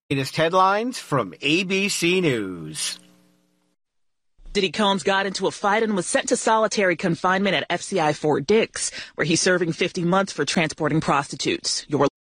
Latest headlines from ABC News. Diddy Combs got into a fight and was sent to solitary confinement at FCI Fort Dix, where he's serving 50 months for transporting prostitutes.